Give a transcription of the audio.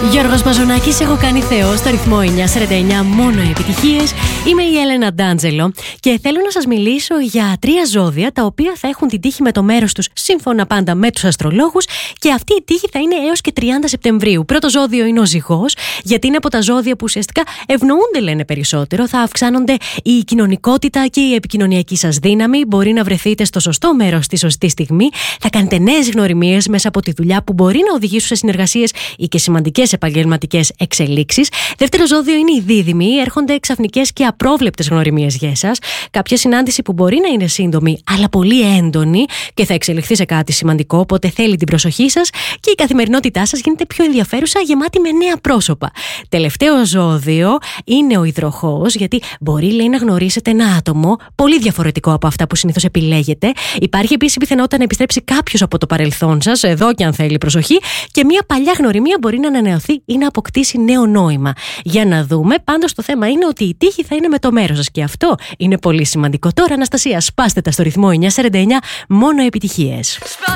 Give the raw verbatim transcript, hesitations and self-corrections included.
Γιώργος Μαζονάκης, έχω κάνει Θεό στο ρυθμό εννιά σαράντα εννιά, μόνο επιτυχίες. Είμαι η Έλενα Ντάντζελο και θέλω να σας μιλήσω για τρία ζώδια τα οποία θα έχουν την τύχη με το μέρος τους σύμφωνα πάντα με τους αστρολόγους, και αυτή η τύχη θα είναι έως και τριάντα Σεπτεμβρίου. Πρώτο ζώδιο είναι ο Ζυγός, γιατί είναι από τα ζώδια που ουσιαστικά ευνοούνται, λένε, περισσότερο. Θα αυξάνονται η κοινωνικότητα και η επικοινωνιακή σας δύναμη. Μπορεί να βρεθείτε στο σωστό μέρος στη σωστή στιγμή. Θα κάνετε νέες γνωριμίες μέσα από τη δουλειά που μπορεί να οδηγήσουν σε συνεργασίες ή και σημαντικές επαγγελματικές εξελίξεις. Δεύτερο ζώδιο είναι οι Δίδυμοι. Έρχονται ξαφνικές και απρόβλεπτες γνωριμίες για εσάς. Κάποια συνάντηση που μπορεί να είναι σύντομη, αλλά πολύ έντονη και θα εξελιχθεί σε κάτι σημαντικό, οπότε θέλει την προσοχή σας, και η καθημερινότητά σας γίνεται πιο ενδιαφέρουσα, γεμάτη με νέα πρόσωπα. Τελευταίο ζώδιο είναι ο Υδροχόος, γιατί μπορεί, λέει, να γνωρίσετε ένα άτομο πολύ διαφορετικό από αυτά που συνήθως επιλέγετε. Υπάρχει επίσης η πιθανότητα να επιστρέψει κάποιος από το παρελθόν σας, εδώ και αν θέλει προσοχή, και μια παλιά γνωριμία μπορεί να ανανεωθεί ή να αποκτήσει νέο νόημα. Για να δούμε. Πάντως το θέμα είναι ότι η τύχη θα είναι με το μέρος σας, και αυτό είναι πολύ σημαντικό. Τώρα, Αναστασία, σπάστε τα στο ρυθμό εννιά σαράντα εννιά, μόνο επιτυχίες.